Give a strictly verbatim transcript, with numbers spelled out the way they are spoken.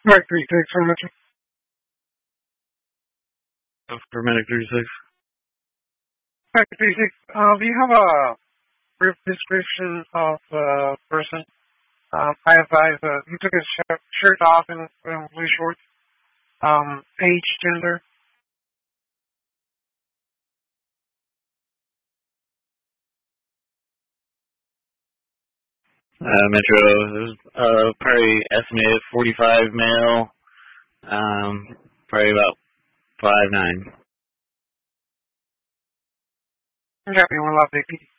Right, three six for Metro. For Medic thirty-six. Right, three six. Uh, do you have a brief description of the person? Um, I advise uh, he took his sh- shirt off and, and blue shorts. Um, age, gender. Uh, Metro, uh, probably estimated forty-five male, um, probably about five nine. Copy, one love, Vicky.